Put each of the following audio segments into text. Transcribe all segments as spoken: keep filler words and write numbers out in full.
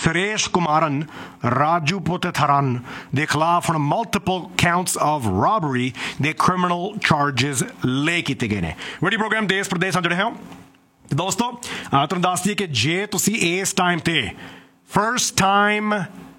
सुरेश कुमारन राजू पुथथरन दे खिलाफ हुण multiple counts of robbery they criminal charges ले कीते गए ने। वीडियो प्रोग्राम देश प्रदेश जुड़े हो दोस्तों, तुहानूं दस दईए कि जे तुसीं इस टाइम ते फर्स्ट टाइम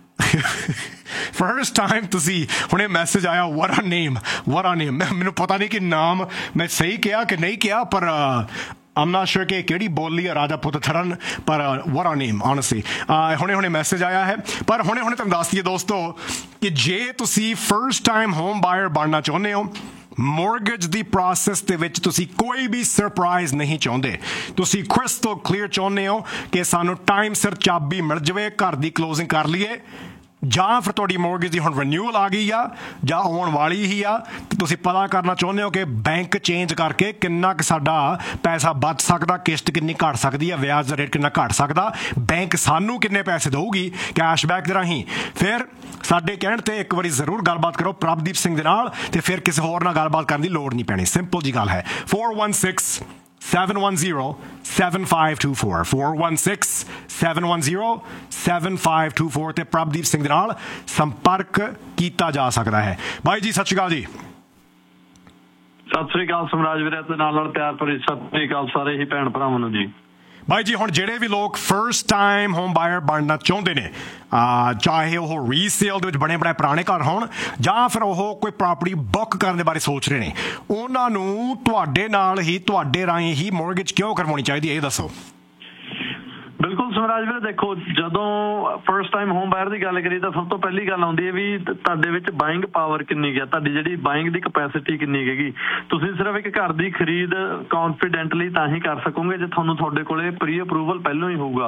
फर्स्ट टाइम तुसी हुणे मैसेज आया what a name what a name मैनूं पता नहीं कि नाम मैं सही किया कि नहीं किया, पर आई एम नॉट श्योर कि किहड़ी बोली है राजा पुथथरन, पर व्हाट अ नेम ऑनेस्टली हुणे हुणे मैसेज आया है। पर हुणे हुणे तुहानूं दस दईए दोस्तों कि जे तुसी फर्स्ट टाइम होम बायर बनना चाहुंदे हो, ਮੋਰਗੇਜ ਦੀ ਪ੍ਰੋਸੈਸ ਦੇ ਵਿੱਚ ਤੁਸੀਂ ਕੋਈ ਵੀ ਸਰਪ੍ਰਾਈਜ਼ ਨਹੀਂ ਚਾਹੁੰਦੇ, ਤੁਸੀਂ ਕ੍ਰਿਸਟਲ ਕਲੀਅਰ ਚਾਹੁੰਦੇ ਹੋ ਕਿ ਸਾਨੂੰ ਟਾਈਮ ਸਿਰ ਚਾਬੀ ਮਿਲ ਜਾਵੇ, ਘਰ ਦੀ ਕਲੋਜ਼ਿੰਗ ਕਰ ਲਈਏ, ਜਾਂ ਫਿਰ ਤੁਹਾਡੀ ਮੋਰਗੇਜ ਦੀ ਹੁਣ ਰਿਨਿਊਅਲ ਆ ਗਈ ਆ ਜਾਂ ਆਉਣ ਵਾਲੀ ਹੀ ਆ, ਤੇ ਤੁਸੀਂ ਪਤਾ ਕਰਨਾ ਚਾਹੁੰਦੇ ਹੋ ਕਿ ਬੈਂਕ ਚੇਂਜ ਕਰਕੇ ਕਿੰਨਾ ਕੁ ਸਾਡਾ ਪੈਸਾ ਬਚ ਸਕਦਾ, ਕਿਸ਼ਤ ਕਿੰਨੀ ਘੱਟ ਸਕਦੀ ਆ, ਵਿਆਜ ਦਾ ਰੇਟ ਕਿੰਨਾ ਘੱਟ ਸਕਦਾ, ਬੈਂਕ ਸਾਨੂੰ ਕਿੰਨੇ ਪੈਸੇ ਦੇਊਗੀ ਕੈਸ਼ਬੈਕ ਦੇ ਰਾਹੀਂ, ਫਿਰ ਸਾਡੇ ਕਹਿਣ ਤੇ ਇੱਕ ਵਾਰੀ ਜ਼ਰੂਰ ਗੱਲਬਾਤ ਕਰੋ ਪ੍ਰਭਦੀਪ ਸਿੰਘ ਦੇ ਨਾਲ, ਤੇ ਫਿਰ ਕਿਸੇ ਹੋਰ ਨਾਲ ਗੱਲਬਾਤ ਕਰਨ ਦੀ ਲੋੜ ਨਹੀਂ ਪੈਣੀ। ਸਿੰਪਲ ਜੀ ਗੱਲ ਹੈ। four one six seven one zero seven five two four four one six seven one zero seven five two four ਤੇ ਪ੍ਰਭਦੀਪ ਸਿੰਘ ਦੇ ਨਾਲ ਸੰਪਰਕ ਕੀਤਾ ਜਾ ਸਕਦਾ ਹੈ। ਬਾਈ ਜੀ ਸਤਿ ਸ਼੍ਰੀ ਅਕਾਲ ਜੀ। ਸਤਿ ਸ਼੍ਰੀ ਅਕਾਲ ਸਮਰਾਜ ਵੀਰੇ, ਤੇ ਨਾਲ ਨਾਲ ਪਿਆਰ ਭਰੀ ਸਤਿ ਸ਼੍ਰੀ ਅਕਾਲ ਸਾਰੇ ਹੀ ਭੈਣ ਭਰਾਵਾਂ ਨੂੰ ਜੀ। ਬਾਈ ਜੀ ਹੁਣ ਜਿਹੜੇ ਵੀ ਲੋਕ ਫਰਸਟ ਟਾਈਮ ਹੋਮ ਬਾਇਰ ਬਣਨਾ ਚਾਹੁੰਦੇ ਨੇ, ਚਾਹੇ ਉਹ ਰੀਸੇਲ ਦੇ ਵਿੱਚ ਬਣੇ ਬਣਾਏ ਪੁਰਾਣੇ ਘਰ ਹੋਣ ਜਾਂ ਫਿਰ ਉਹ ਕੋਈ ਪ੍ਰਾਪਰਟੀ ਬੁੱਕ ਕਰਨ ਦੇ ਬਾਰੇ ਸੋਚ ਰਹੇ ਨੇ, ਉਹਨਾਂ ਨੂੰ ਤੁਹਾਡੇ ਨਾਲ ਹੀ ਤੁਹਾਡੇ ਰਾਹੀਂ ਹੀ ਮੋਰਗੇਜ ਕਿਉਂ ਕਰਵਾਉਣੀ ਚਾਹੀਦੀ ਹੈ, ਇਹ ਦੱਸੋ। ਬਿਲਕੁਲ ਸਮਰਾਜ ਵੀਰੇ, ਦੇਖੋ ਜਦੋਂ ਫਰਸਟ ਟਾਈਮ ਹੋਮ ਬਾਇਰ ਦੀ ਗੱਲ ਕਰੀਏ ਤਾਂ ਸਭ ਤੋਂ ਪਹਿਲੀ ਗੱਲ ਆਉਂਦੀ ਹੈ ਵੀ ਤੁਹਾਡੇ ਵਿੱਚ ਬਾਇੰਗ ਪਾਵਰ ਕਿੰਨੀ ਹੈ, ਤੁਹਾਡੀ ਜਿਹੜੀ ਬਾਇੰਗ ਦੀ ਕਪੈਸਿਟੀ ਕਿੰਨੀ ਹੈਗੀ। ਤੁਸੀਂ ਸਿਰਫ ਇੱਕ ਘਰ ਦੀ ਖਰੀਦ ਕੌਨਫੀਡੈਂਟਲੀ ਤਾਂ ਹੀ ਕਰ ਸਕੋਗੇ ਜੇ ਤੁਹਾਨੂੰ ਤੁਹਾਡੇ ਕੋਲੇ ਪ੍ਰੀ ਅਪਰੂਵਲ ਪਹਿਲਾਂ ਹੀ ਹੋਊਗਾ।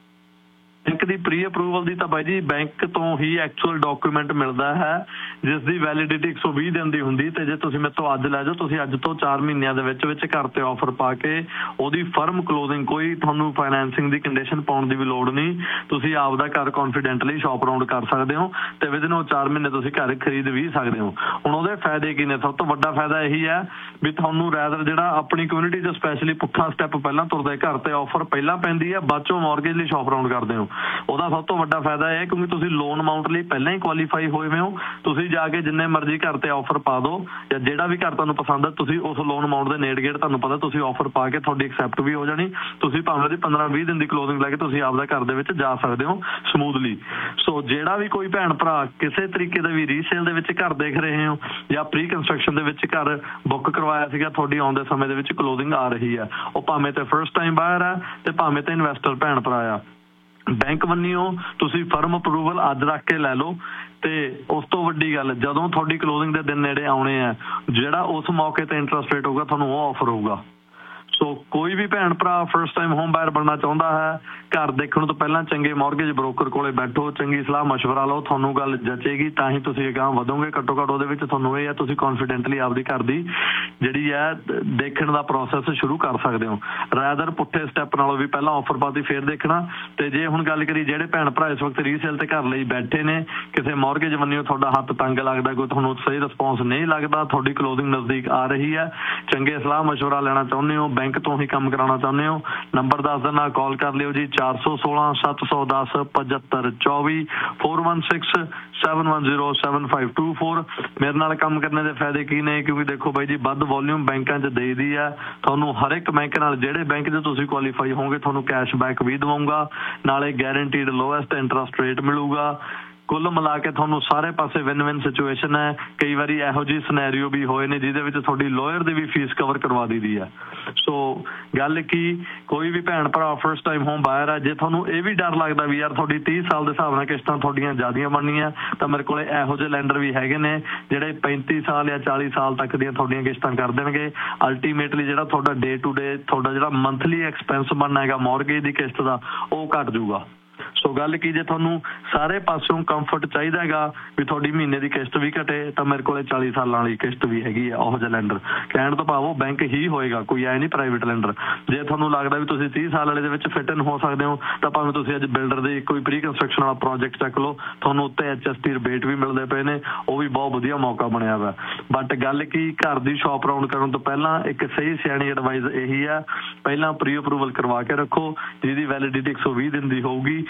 ਬੈਂਕ ਦੀ ਪ੍ਰੀ ਅਪਰੂਵਲ ਦੀ ਤਾਂ ਬਾਈ ਜੀ ਬੈਂਕ ਤੋਂ ਹੀ ਐਕਚੁਅਲ ਡਾਕੂਮੈਂਟ ਮਿਲਦਾ ਹੈ ਜਿਸ ਦੀ ਵੈਲਿਡਿਟੀ ਇੱਕ ਸੌ ਵੀਹ ਦਿਨ ਦੀ ਹੁੰਦੀ, ਤੇ ਜੇ ਤੁਸੀਂ ਮੇਰੇ ਤੋਂ ਅੱਜ ਲੈ ਜਾਓ, ਤੁਸੀਂ ਅੱਜ ਤੋਂ ਚਾਰ ਮਹੀਨਿਆਂ ਦੇ ਵਿੱਚ ਵਿੱਚ ਘਰ ਤੇ ਆਫਰ ਪਾ ਕੇ ਉਹਦੀ ਫਰਮ ਕਲੋਜ਼ਿੰਗ, ਕੋਈ ਤੁਹਾਨੂੰ ਫਾਈਨੈਂਸਿੰਗ ਦੀ ਕੰਡੀਸ਼ਨ ਪਾਉਣ ਦੀ ਵੀ ਲੋੜ ਨਹੀਂ, ਤੁਸੀਂ ਆਪਦਾ ਘਰ ਕੌਨਫੀਡੈਂਟਲੀ ਸ਼ਾਪ ਅਰਾਊਂਡ ਕਰ ਸਕਦੇ ਹੋ ਤੇ ਵਿਦਨ ਉਹ ਚਾਰ ਮਹੀਨੇ ਤੁਸੀਂ ਘਰ ਖਰੀਦ ਵੀ ਸਕਦੇ ਹੋ। ਹੁਣ ਉਹਦੇ ਫਾਇਦੇ ਕੀ ਨੇ? ਸਭ ਤੋਂ ਵੱਡਾ ਫਾਇਦਾ ਇਹੀ ਹੈ ਵੀ ਤੁਹਾਨੂੰ ਰੈਦਰ ਜਿਹੜਾ ਆਪਣੀ ਕਮਿਊਨਿਟੀ 'ਚ ਸਪੈਸ਼ਲੀ ਪੁੱਠਾ ਸਟੈਪ ਪਹਿਲਾਂ ਤੁਰਦਾ, ਘਰ ਤੇ ਆਫਰ ਪਹਿਲਾਂ ਪੈਂਦੀ ਹੈ, ਬਾਅਦ ਚੋਂ ਮੌਰਗੇਜ ਲਈ ਸ਼ਾਪ ਅਰਾਊਂਡ ਕਰਦੇ ਹੋ। ਉਹਦਾ ਸਭ ਤੋਂ ਵੱਡਾ ਫਾਇਦਾ ਇਹ ਕਿਉਂਕਿ ਤੁਸੀਂ ਲੋਨ ਅਮਾਊਂਟ ਲਈ ਪਹਿਲਾਂ ਹੀ ਕੁਆਲੀਫਾਈ ਹੋਏ ਹੋਏ ਹੋ, ਤੁਸੀਂ ਜਾ ਕੇ ਜਿੰਨੇ ਮਰਜ਼ੀ ਘਰ ਤੇ ਆਫਰ ਪਾ ਦਿਓ ਜਾਂ ਜਿਹੜਾ ਵੀ ਘਰ ਤੁਹਾਨੂੰ ਪਸੰਦ ਹੈ, ਤੁਸੀਂ ਉਸ ਲੋਨ ਅਮਾਊਂਟ ਦੇ ਨੇੜੇ ਗੇੜ ਤੁਹਾਨੂੰ ਪਤਾ ਤੁਸੀਂ ਆਫਰ ਪਾ ਕੇ ਤੁਹਾਡੀ ਐਕਸੈਪਟ ਵੀ ਹੋ ਜਾਣੀ, ਤੁਸੀਂ ਭਾਵੇਂ ਉਹਦੀ ਪੰਦਰਾਂ ਵੀਹ ਦਿਨ ਦੀ ਕਲੋਜ਼ਿੰਗ ਲੈ ਕੇ ਤੁਸੀਂ ਆਪਦਾ ਘਰ ਦੇ ਵਿੱਚ ਜਾ ਸਕਦੇ ਹੋ ਸਮੂਥਲੀ। ਸੋ ਜਿਹੜਾ ਵੀ ਕੋਈ ਭੈਣ ਭਰਾ ਕਿਸੇ ਤਰੀਕੇ ਦਾ ਵੀ ਰੀਸੇਲ ਦੇ ਵਿੱਚ ਘਰ ਦੇਖ ਰਹੇ ਹੋ ਜਾਂ ਪ੍ਰੀ ਕੰਸਟਰਕਸ਼ਨ ਦੇ ਵਿੱਚ ਘਰ ਬੁੱਕ ਕਰਵਾਇਆ ਸੀਗਾ, ਤੁਹਾਡੀ ਆਉਣ ਦੇ ਸਮੇਂ ਦੇ ਵਿੱਚ ਕਲੋਜ਼ਿੰਗ ਆ ਰਹੀ ਹੈ, ਉਹ ਭਾਵੇਂ ਤੇ ਫਰਸਟ ਟਾਈਮ ਬਾਇਰ ਹੈ ਤੇ ਭਾਵੇਂ ਤੇ ਇਨਵੈਸਟਰ ਭੈਣ ਭਰਾ ਆ, ਬੈਂਕ ਬੰਨਿਓ ਤੁਸੀਂ ਫਰਮ ਅਪਰੂਵਲ ਅੱਜ ਰੱਖ ਕੇ ਲੈ ਲਓ। ਤੇ ਉਸ ਤੋਂ ਵੱਡੀ ਗੱਲ, ਜਦੋਂ ਤੁਹਾਡੀ ਕਲੋਜ਼ਿੰਗ ਦੇ ਦਿਨ ਨੇੜੇ ਆਉਣੇ ਆ, ਜਿਹੜਾ ਉਸ ਮੌਕੇ ਤੇ ਇੰਟਰਸਟ ਰੇਟ ਹੋਊਗਾ ਤੁਹਾਨੂੰ ਉਹ ਆਫਰ ਹੋਊਗਾ। ਸੋ ਕੋਈ ਵੀ ਭੈਣ ਭਰਾ ਫਰਸਟ ਟਾਈਮ ਹੋਮ ਬਾਇਰ ਬਣਨਾ ਚਾਹੁੰਦਾ ਹੈ, ਘਰ ਦੇਖਣ ਤੋਂ ਪਹਿਲਾਂ ਚੰਗੇ ਮੌਰਗੇਜ ਬ੍ਰੋਕਰ ਕੋਲੇ ਬੈਠੋ, ਚੰਗੀ ਸਲਾਹ ਮਸ਼ਵਰਾ ਲਓ, ਤੁਹਾਨੂੰ ਗੱਲ ਜਚੇਗੀ ਤਾਂ ਹੀ ਤੁਸੀਂ ਅਗਾਂਹ ਵਧੋਗੇ। ਘੱਟੋ ਘੱਟ ਉਹਦੇ ਵਿੱਚ ਤੁਹਾਨੂੰ ਇਹ ਹੈ ਤੁਸੀਂ ਕੌਨਫੀਡੈਂਟਲੀ ਆਪਦੀ ਘਰ ਦੀ ਜਿਹੜੀ ਹੈ ਦੇਖਣ ਦਾ ਪ੍ਰੋਸੈਸ ਸ਼ੁਰੂ ਕਰ ਸਕਦੇ ਹੋ, ਰੈਦਰ ਪੁੱਠੇ ਸਟੈਪ ਨਾਲੋਂ ਵੀ ਪਹਿਲਾਂ ਆਫਰ ਪਾਤੀ ਫਿਰ ਦੇਖਣਾ। ਤੇ ਜੇ ਹੁਣ ਗੱਲ ਕਰੀ ਜਿਹੜੇ ਭੈਣ ਭਰਾ ਇਸ ਵਕਤ ਰੀਸੇਲ ਤੇ ਘਰ ਲਈ ਬੈਠੇ ਨੇ, ਕਿਸੇ ਮੌਰਗੇਜ ਬੰਨਿਓ ਤੁਹਾਡਾ ਹੱਥ ਤੰਗ ਲੱਗਦਾ, ਕੋਈ ਤੁਹਾਨੂੰ ਸਹੀ ਰਿਸਪੌਂਸ ਨਹੀਂ ਲੱਗਦਾ, ਤੁਹਾਡੀ ਕਲੋਜ਼ਿੰਗ ਨਜ਼ਦੀਕ ਆ ਰਹੀ ਹੈ, ਚੰਗੇ ਸਲਾਹ ਮਸ਼ਵਰਾ ਲੈਣਾ ਚਾਹੁੰਦੇ ਹੋ, ਬੈਂਕ ਤੋਂ ਹੀ ਕੰਮ ਕਰਾਉਣਾ ਚਾਹੁੰਦੇ ਹੋ, ਨੰਬਰ ਦੱਸ ਦੇਣਾ, ਕਾਲ ਕਰ ਲਿਓ ਜੀ ਚਾਰ ਸੌ ਸੋਲਾਂ ਸੱਤ ਸੌ ਦਸ ਪਝੱਤਰ ਚੌਵੀ four one six seven one zero seven five two four. ਮੇਰੇ ਨਾਲ ਕੰਮ ਕਰਨੇ ਦੇ ਫਾਇਦੇ ਕੀ ਨੇ? ਕਿਉਂਕਿ ਦੇਖੋ ਬਾਈ ਜੀ ਵੱਧ ਵੋਲਿਊਮ ਬੈਂਕਾਂ 'ਚ ਦੇਈ ਦੀ ਆ, ਤੁਹਾਨੂੰ ਹਰ ਇੱਕ ਬੈਂਕ ਨਾਲ ਜਿਹੜੇ ਬੈਂਕ 'ਚ ਤੁਸੀਂ ਕੁਆਲੀਫਾਈ ਹੋਵੋਗੇ ਤੁਹਾਨੂੰ ਕੈਸ਼ਬੈਕ ਵੀ ਦਵਾਊਂਗਾ, ਨਾਲੇ ਗੈਰੰਟੀਡ ਲੋਐਸਟ ਇੰਟਰਸਟ ਰੇਟ ਮਿਲੂਗਾ। ਕੁੱਲ ਮਿਲਾ ਕੇ ਤੁਹਾਨੂੰ ਸਾਰੇ ਪਾਸੇ ਵਿਨ ਵਿਨ ਸਿਚੁਏਸ਼ਨ ਹੈ। ਕਈ ਵਾਰੀ ਇਹੋ ਜਿਹੀ ਸਿਨੈਰੀਓ ਵੀ ਹੋਏ ਨੇ ਜਿਹਦੇ ਵਿੱਚ ਤੁਹਾਡੀ ਲੋਅਰ ਦੀ ਵੀ ਫੀਸ ਕਵਰ ਕਰਵਾ ਦਿੱਤੀ ਹੈ। ਸੋ ਗੱਲ ਕੀ, ਕੋਈ ਵੀ ਭੈਣ ਭਰਾ ਫਰਸਟ ਟਾਈਮ ਹੋਮ ਬਾਇਰ ਆ, ਜੇ ਤੁਹਾਨੂੰ ਇਹ ਵੀ ਡਰ ਲੱਗਦਾ ਵੀ ਯਾਰ ਤੁਹਾਡੀ ਤੀਹ ਸਾਲ ਦੇ ਹਿਸਾਬ ਨਾਲ ਕਿਸ਼ਤਾਂ ਤੁਹਾਡੀਆਂ ਜ਼ਿਆਦੀਆਂ ਬਣਨੀਆਂ, ਤਾਂ ਮੇਰੇ ਕੋਲੇ ਇਹੋ ਜਿਹੇ ਲੈਂਡਰ ਵੀ ਹੈਗੇ ਨੇ ਜਿਹੜੇ ਪੈਂਤੀ ਸਾਲ ਜਾਂ ਚਾਲੀ ਸਾਲ ਤੱਕ ਦੀਆਂ ਤੁਹਾਡੀਆਂ ਕਿਸ਼ਤਾਂ ਕਰ ਦੇਣਗੇ। ਅਲਟੀਮੇਟਲੀ ਜਿਹੜਾ ਤੁਹਾਡਾ ਡੇ ਟੂ ਡੇ ਤੁਹਾਡਾ ਜਿਹੜਾ ਮੰਥਲੀ ਐਕਸਪੈਂਸ ਬਣਨਾ ਹੈਗਾ ਮੌਰਗੇਜ ਦੀ ਕਿਸ਼ਤ ਦਾ, ਉਹ ਘੱਟ ਜੂਗਾ। ਸੋ ਗੱਲ ਕੀ, ਜੇ ਤੁਹਾਨੂੰ ਸਾਰੇ ਪਾਸਿਓਂ ਕੰਫਰਟ ਚਾਹੀਦਾ ਹੈਗਾ ਵੀ ਤੁਹਾਡੀ ਮਹੀਨੇ ਦੀ ਕਿਸ਼ਤ ਵੀ ਘਟੇ, ਤਾਂ ਮੇਰੇ ਕੋਲੇ ਚਾਲੀ ਸਾਲਾਂ ਵਾਲੀ ਕਿਸ਼ਤ ਵੀ ਹੈਗੀ ਆ। ਉਹੋ ਜਿਹਾ ਲੈਂਡਰ ਕਹਿਣ ਤੋਂ ਭਾਵ ਉਹ ਬੈਂਕ ਹੀ ਹੋਏਗਾ, ਕੋਈ ਐ ਨਹੀਂ ਪ੍ਰਾਈਵੇਟ ਲੈਂਡਰ। ਜੇ ਤੁਹਾਨੂੰ ਲੱਗਦਾ ਵੀ ਤੁਸੀਂ ਤੀਹ ਸਾਲ ਵਾਲੇ ਦੇ ਵਿੱਚ ਫਿਟ ਇਨ ਹੋ ਸਕਦੇ ਹੋ, ਤਾਂ ਭਾਵੇਂ ਤੁਸੀਂ ਅੱਜ ਬਿਲਡਰ ਦੇ ਕੋਈ ਪ੍ਰੀ ਕੰਸਟਰਕਸ਼ਨ ਵਾਲਾ ਪ੍ਰੋਜੈਕਟ ਚੱਕ ਲਓ, ਤੁਹਾਨੂੰ ਉੱਤੇ ਐਚ ਐਸ ਟੀ ਰਿਬੇਟ ਵੀ ਮਿਲਦੇ ਪਏ ਨੇ, ਉਹ ਵੀ ਬਹੁਤ ਵਧੀਆ ਮੌਕਾ ਬਣਿਆ ਵਾ। ਬਟ ਗੱਲ ਕੀ, ਘਰ ਦੀ ਸ਼ਾਪ ਰਾਊਂਡ ਕਰਨ ਤੋਂ ਪਹਿਲਾਂ ਇੱਕ ਸਹੀ ਸਿਆਣੀ ਐਡਵਾਈਸ ਇਹੀ ਆ, ਪਹਿਲਾਂ ਪ੍ਰੀ ਅਪਰੂਵਲ ਕਰਵਾ ਕੇ ਰੱਖੋ ਜਿਹਦੀ ਵੈਲਿਡਿਟੀ ਇੱਕ ਸੌ ਵੀਹ ਦਿਨ ਦੀ ਹੋਊਗੀ।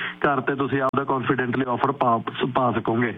ਘਰ ਤੇ ਤੁਸੀਂ ਆਪਦਾ ਕੌਨਫੀਡੈਂਟਲੀ ਆਫਰ ਪਾ ਪਾ ਸਕੋਗੇ।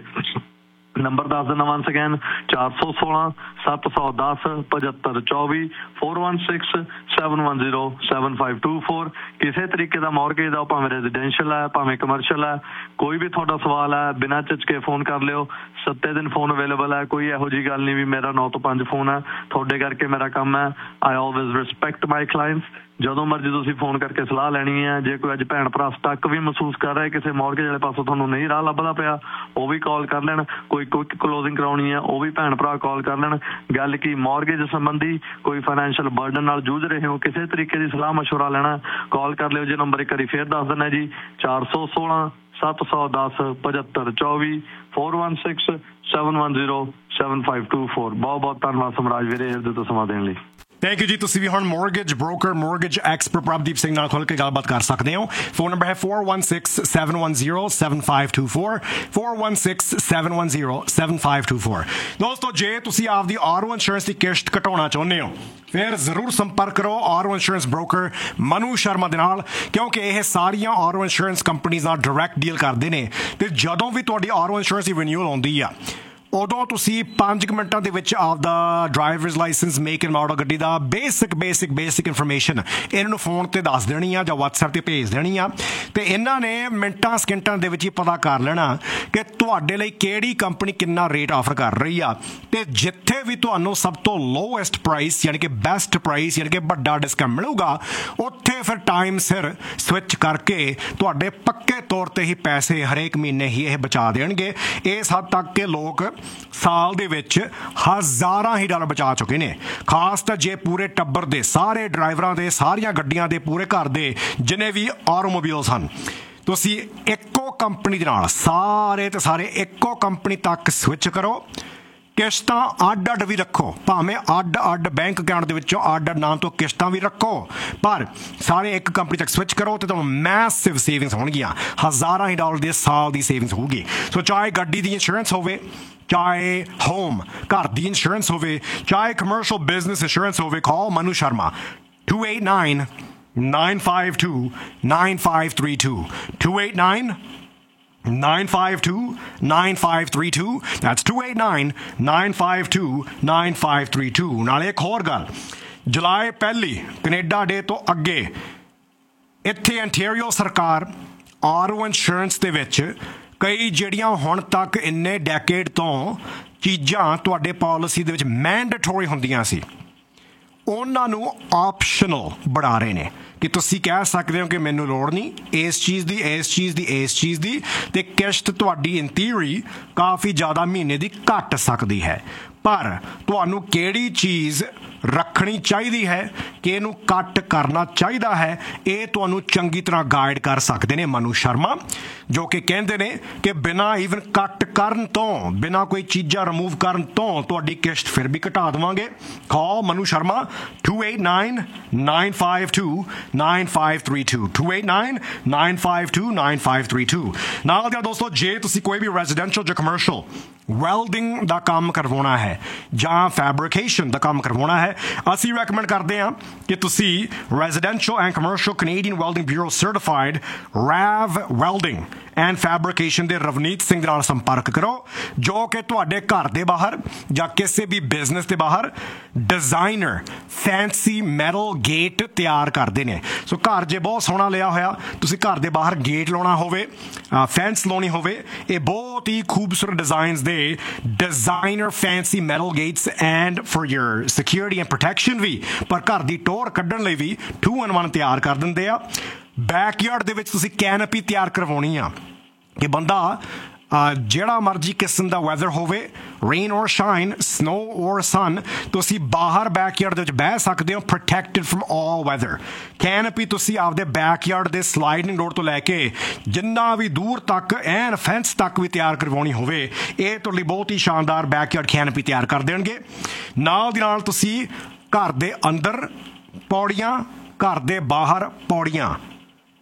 ਨੰਬਰ ਦੱਸ ਦਿੰਦਾ ਵੰਸ ਅਗੇਨ, ਚਾਰ ਸੌ ਸੋਲਾਂ ਸੱਤ ਸੌ ਦਸ ਪਝੱਤਰ ਚੌਵੀ four one six seven one zero seven five two four. ਕਿਸੇ ਤਰੀਕੇ ਦਾ ਮੌਰਗੇਜ ਦਾ, ਭਾਵੇਂ ਰੈਜ਼ੀਡੈਂਸ਼ੀਅਲ ਹੈ ਭਾਵੇਂ ਕਮਰਸ਼ੀਅਲ ਹੈ, ਕੋਈ ਵੀ ਤੁਹਾਡਾ ਸਵਾਲ ਹੈ ਬਿਨਾਂ ਝਿਜਕੇ ਫੋਨ ਕਰ ਲਿਓ। ਸੱਤੇ ਦਿਨ ਫੋਨ ਅਵੇਲੇਬਲ ਹੈ, ਕੋਈ ਇਹੋ ਜਿਹੀ ਗੱਲ ਨਹੀਂ ਵੀ ਮੇਰਾ ਨੌ ਤੋਂ ਪੰਜ ਫੋਨ ਹੈ, ਤੁਹਾਡੇ ਕਰਕੇ ਮੇਰਾ ਕੰਮ ਹੈ। ਆਈ ਆਲਵੇਜ਼ ਰਿਸਪੈਕਟ ਮਾਈ ਕਲਾਇੰਟਸ। ਜਦੋਂ ਮਰਜ਼ੀ ਤੁਸੀਂ ਫੋਨ ਕਰਕੇ ਸਲਾਹ ਲੈਣੀ ਹੈ। ਜੇ ਕੋਈ ਅੱਜ ਭੈਣ ਭਰਾ ਸਟੱਕ ਵੀ ਮਹਿਸੂਸ ਕਰ ਰਿਹਾ ਕਿਸੇ ਮੌਰਗੇਜ ਵਾਲੇ ਪਾਸੋਂ ਤੁਹਾਨੂੰ ਨਹੀਂ ਰਾਹ ਲੱਭਦਾ ਪਿਆ, ਉਹ ਵੀ ਕਾਲ ਕਰ ਲੈਣ। ਕੋਈ ਕੁਇਕ ਕਲੋਜ਼ਿੰਗ ਕਰਾਉਣੀ ਹੈ, ਉਹ ਵੀ ਭੈਣ ਭਰਾ ਕਾਲ ਕਰ ਲੈਣ। ਗੱਲ ਕੀ ਮੌਰਗੇਜ ਸੰਬੰਧੀ ਕੋਈ ਫਾਈਨੈਂਸ਼ੀਅਲ ਬਰਡਨ ਨਾਲ ਜੂਝ ਰਹੇ ਹੋ, ਕਿਸੇ ਤਰੀਕੇ ਦੀ ਸਲਾਹ ਮਸ਼ਵਰਾ ਲੈਣਾ, ਕਾਲ ਕਰ ਲਿਓ। ਜੇ ਨੰਬਰ ਇੱਕ ਵਾਰੀ ਫੇਰ ਦੱਸ ਦਿੰਦਾ ਜੀ, ਚਾਰ ਸੌ ਸੋਲਾਂ ਸੱਤ ਸੌ ਦਸ ਪਝੱਤਰ ਚੌਵੀ four one six seven one zero seven five two four. ਬਹੁਤ ਬਹੁਤ ਧੰਨਵਾਦ ਸਮਰਾਜ ਵੀਰੇ ਇਹਦੇ ਤੋਂ ਸਮਾਂ ਦੇਣ ਲਈ। ਥੈਂਕ ਯੂ ਜੀ। ਤੁਸੀਂ ਵੀ ਹੁਣ mortgage broker mortgage expert Prabhdeep Singh ਨਾਲ ਖੁੱਲ੍ਹ ਕੇ ਗੱਲਬਾਤ ਕਰ ਸਕਦੇ ਹੋ। ਫੋਨ ਨੰਬਰ ਹੈ four one six seven one zero seven five two four four one six seven one zero seven five two four। ਦੋਸਤੋ, ਜੇ ਤੁਸੀਂ ਆਪਦੀ ਆਰਓ ਇੰਸ਼ੋਰੈਂਸ ਦੀ ਕਿਸ਼ਤ ਘਟਾਉਣਾ ਚਾਹੁੰਦੇ ਹੋ ਫਿਰ ਜ਼ਰੂਰ ਸੰਪਰਕ ਕਰੋ RO insurance broker Manu Sharma ਦੇ ਨਾਲ, ਕਿਉਂਕਿ ਇਹ ਸਾਰੀਆਂ ਆਰਓ ਇੰਸ਼ੋਰੈਂਸ ਕੰਪਨੀਆਂ ਨਾਲ ਡਾਇਰੈਕਟ ਡੀਲ ਕਰਦੇ ਨੇ। ਤੇ ਜਦੋਂ ਵੀ ਤੁਹਾਡੀ ਆਰਓ ਇੰਸ਼ੋਰੈਂਸ ਦੀ ਰਿਨਿਊਅਲ ਆਉਂਦੀ ਆ ਉਦੋਂ ਤੁਸੀਂ ਪੰਜ ਕੁ ਮਿੰਟਾਂ ਦੇ ਵਿੱਚ ਆਪਦਾ drivers licence, make and model ਗੱਡੀ ਦਾ ਬੇਸਿਕ ਬੇਸਿਕ ਬੇਸਿਕ ਇਨਫੋਰਮੇਸ਼ਨ ਇਹਨਾਂ ਨੂੰ ਫੋਨ ਤੇ ਦੱਸ ਦੇਣੀ ਆ ਜਾਂ ਵਟਸਐਪ ਤੇ ਭੇਜ ਦੇਣੀ ਆ। ਤੇ ਇਹਨਾਂ ਨੇ ਮਿੰਟਾਂ ਸਕਿੰਟਾਂ ਦੇ ਵਿੱਚ ਹੀ ਪਤਾ ਕਰ ਲੈਣਾ ਕਿ ਤੁਹਾਡੇ ਲਈ ਕਿਹੜੀ ਕੰਪਨੀ ਕਿੰਨਾ ਰੇਟ ਆਫਰ ਕਰ ਰਹੀ ਆ। ਤੇ ਜਿੱਥੇ ਵੀ ਤੁਹਾਨੂੰ ਸਭ ਤੋਂ ਲੋਐਸਟ ਪ੍ਰਾਈਸ ਯਾਨੀ ਕਿ ਬੈਸਟ ਪ੍ਰਾਈਸ ਯਾਨੀ ਕਿ ਵੱਡਾ ਡਿਸਕਾਊਂਟ ਮਿਲੂਗਾ, ਉੱਥੇ ਫਿਰ ਟਾਈਮ ਸਿਰ ਸਵਿਚ ਕਰਕੇ ਤੁਹਾਡੇ ਪੱਕੇ ਤੌਰ ਤੇ ਹੀ ਪੈਸੇ ਹਰੇਕ ਮਹੀਨੇ ਹੀ ਇਹ ਬਚਾ ਦੇਣਗੇ। ਇਸ ਹੱਦ ਤੱਕ ਕਿ ਲੋਕ ਸਾਲ ਦੇ ਵਿੱਚ ਹਜ਼ਾਰਾਂ ਹੀ ਡਾਲਰ ਬਚਾ ਚੁੱਕੇ ਨੇ। ਖਾਸ ਤਾਂ ਜੇ ਪੂਰੇ ਟੱਬਰ ਦੇ ਸਾਰੇ ਡਰਾਈਵਰਾਂ ਦੇ, ਸਾਰੀਆਂ ਗੱਡੀਆਂ ਦੇ, ਪੂਰੇ ਘਰ ਦੇ ਜਿੰਨੇ ਵੀ ਆਟੋਮੋਬਾਈਲਸ ਹਨ, ਤੁਸੀਂ ਇੱਕੋ ਕੰਪਨੀ ਦੇ ਨਾਲ ਸਾਰੇ ਤੇ ਸਾਰੇ ਇੱਕੋ ਕੰਪਨੀ ਤੱਕ ਸਵਿਚ ਕਰੋ। ਕਿਸ਼ਤਾਂ ਅੱਡ ਅੱਡ ਵੀ ਰੱਖੋ, ਭਾਵੇਂ ਅੱਡ ਅੱਡ ਬੈਂਕ ਅਕਾਊਂਟ ਦੇ ਵਿੱਚੋਂ ਅੱਡ ਅੱਡ ਨਾਮ ਤੋਂ ਕਿਸ਼ਤਾਂ ਵੀ ਰੱਖੋ, ਪਰ ਸਾਰੇ ਇੱਕ ਕੰਪਨੀ ਤੱਕ ਸਵਿਚ ਕਰੋ ਤੇ ਤੁਹਾਨੂੰ ਮੈਸਿਵ ਸੇਵਿੰਗਸ ਹੋਣਗੀਆਂ। ਹਜ਼ਾਰਾਂ ਹੀ ਡਾਲਰ ਦੇ ਸਾਲ ਦੀ ਸੇਵਿੰਗਸ ਹੋਊਗੀ। ਸੋ ਚਾਹੇ ਗੱਡੀ ਦੀ ਇੰਸ਼ੋਰੈਂਸ ਹੋਵੇ, ਚਾਹੇ ਹੋਮ ਘਰ ਦੀ ਇੰਸ਼ੋਰੈਂਸ ਹੋਵੇ, ਚਾਹੇ ਕਮਰਸ਼ੀਅਲ ਬਿਜ਼ਨਸ ਇੰਸ਼ੋਰੈਂਸ ਹੋਵੇ, ਕਾਲ Manu Sharma two eight nine nine five two nine five three two two eight nine nine five two nine five three two। That's two eight nine nine five two nine five three two। ਨਾਲੇ ਇੱਕ ਹੋਰ ਗੱਲ, ਜੁਲਾਈ ਪਹਿਲੀ Canada ਡੇ ਤੋਂ ਅੱਗੇ ਇੱਥੇ ontario ਸਰਕਾਰ RO insurance ਦੇ ਵਿੱਚ ਕਈ ਜਿਹੜੀਆਂ ਹੁਣ ਤੱਕ ਇੰਨੇ ਡੈਕੇਡ ਤੋਂ ਚੀਜ਼ਾਂ ਤੁਹਾਡੇ ਪਾਲਿਸੀ ਦੇ ਵਿੱਚ ਮੈਂਡੇਟਰੀ ਹੁੰਦੀਆਂ ਸੀ, ਉਹਨਾਂ ਨੂੰ ਆਪਸ਼ਨਲ ਬਣਾ ਰਹੇ ਨੇ ਕਿ ਤੁਸੀਂ ਕਹਿ ਸਕਦੇ ਹੋ ਕਿ ਮੈਨੂੰ ਲੋੜ ਨਹੀਂ ਇਸ ਚੀਜ਼ ਦੀ, ਇਸ ਚੀਜ਼ ਦੀ, ਇਸ ਚੀਜ਼ ਦੀ, ਤੇ ਕਿਸ਼ਤ ਤੁਹਾਡੀ ਇਨ ਥਿਊਰੀ ਕਾਫੀ ਜ਼ਿਆਦਾ ਮਹੀਨੇ ਦੀ ਘੱਟ ਸਕਦੀ ਹੈ। ਪਰ ਤੁਹਾਨੂੰ ਕਿਹੜੀ ਚੀਜ਼ ਰੱਖਣੀ ਚਾਹੀਦੀ ਹੈ ਕਿ ਇਹਨੂੰ ਕੱਟ ਕਰਨਾ ਚਾਹੀਦਾ ਹੈ, ਇਹ ਤੁਹਾਨੂੰ ਚੰਗੀ ਤਰ੍ਹਾਂ ਗਾਈਡ ਕਰ ਸਕਦੇ ਨੇ ਮਨੂ ਸ਼ਰਮਾ, ਜੋ ਕਿ ਕਹਿੰਦੇ ਨੇ ਕਿ ਬਿਨਾਂ ਈਵਨ ਕੱਟ ਕਰਨ ਤੋਂ, ਬਿਨਾਂ ਕੋਈ ਚੀਜ਼ਾਂ ਰਿਮੂਵ ਕਰਨ ਤੋਂ ਤੁਹਾਡੀ ਕਿਸ਼ਤ ਫਿਰ ਵੀ ਘਟਾ ਦੇਵਾਂਗੇ। ਕਾਲ Manu Sharma two eight nine nine five two nine five three two two eight nine nine five two nine five three two। ਨਾਲ ਦਿਓ ਦੋਸਤੋ, ਜੇ ਤੁਸੀਂ ਕੋਈ ਵੀ ਰੈਜ਼ੀਡੈਂਸ਼ੀਅਲ ਜਾਂ ਕਮਰਸ਼ੀਅਲ ਵੈਲਡਿੰਗ ਦਾ ਕੰਮ ਕਰਵਾਉਣਾ ਹੈ ਜਾਂ ਫੈਬਰਿਕੇਸ਼ਨ ਦਾ ਕੰਮ ਕਰਵਾਉਣਾ ਹੈ, ਅਸੀਂ ਰეკਮੈਂਡ ਕਰਦੇ ਹਾਂ ਕਿ ਤੁਸੀਂ residential and commercial Canadian welding bureau certified ਰੈਵ welding and ਫੈਬਰਿਕੇਸ਼ਨ ਦੇ ਰਵਨੀਤ ਸਿੰਘ ਦੇ ਨਾਲ ਸੰਪਰਕ ਕਰੋ, ਜੋ ਕਿ ਤੁਹਾਡੇ ਘਰ ਦੇ ਬਾਹਰ ਜਾਂ ਕਿਸੇ ਵੀ ਬਿਜ਼ਨਸ ਦੇ ਬਾਹਰ ਡਿਜ਼ਾਈਨਰ ਫੈਂਸੀ ਮੈਟਲ ਗੇਟ ਤਿਆਰ ਕਰਦੇ ਨੇ। ਸੋ ਘਰ ਜੇ ਬਹੁਤ ਸੋਹਣਾ ਲਿਆ ਹੋਇਆ, ਤੁਸੀਂ ਘਰ ਦੇ ਬਾਹਰ ਗੇਟ ਲਾਉਣਾ ਹੋਵੇ, ਫੈਂਸ ਲਾਉਣੀ ਹੋਵੇ, ਇਹ ਬਹੁਤ ਹੀ ਖੂਬਸੂਰਤ ਡਿਜ਼ਾਈਨਸ ਦੇ designer fancy metal Gates and for your security and protection ਵੀ, ਪਰ ਘਰ ਦੀ ਟੋਰ ਕੱਢਣ ਲਈ ਵੀ ਟੂ ਇਨ ਵਨ ਤਿਆਰ ਕਰ ਦਿੰਦੇ ਆ। ਬੈਕਯਾਰਡ ਦੇ ਵਿੱਚ ਤੁਸੀਂ ਕੈਨਪੀ ਤਿਆਰ ਕਰਵਾਉਣੀ ਆ ਕਿ ਬੰਦਾ ਜਿਹੜਾ ਮਰਜ਼ੀ ਕਿਸਮ ਦਾ ਵੈਦਰ ਹੋਵੇ, ਰੇਨ ਔਰ ਸ਼ਾਈਨ, ਸਨੋ ਔਰ ਸਨ, ਤੁਸੀਂ ਬਾਹਰ ਬੈਕਯਾਰਡ ਦੇ ਵਿੱਚ ਬਹਿ ਸਕਦੇ ਹੋ ਪ੍ਰੋਟੈਕਟਡ ਫਰਮ ਆਲ ਵੈਦਰ। ਕੈਨਪੀ ਤੁਸੀਂ ਆਪਦੇ ਬੈਕਯਾਰਡ ਦੇ ਸਲਾਈਡਿੰਗ ਡੋਰ ਤੋਂ ਲੈ ਕੇ ਜਿੰਨਾ ਵੀ ਦੂਰ ਤੱਕ ਐਨ ਫੈਂਸ ਤੱਕ ਵੀ ਤਿਆਰ ਕਰਵਾਉਣੀ ਹੋਵੇ, ਇਹ ਤੁਹਾਡੇ ਲਈ ਬਹੁਤ ਹੀ ਸ਼ਾਨਦਾਰ ਬੈਕਯਾਰਡ ਕੈਨਪੀ ਤਿਆਰ ਕਰ ਦੇਣਗੇ। ਨਾਲ ਦੀ ਨਾਲ ਤੁਸੀਂ ਘਰ ਦੇ ਅੰਦਰ ਪੌੜੀਆਂ, ਘਰ ਦੇ ਬਾਹਰ ਪੌੜੀਆਂ,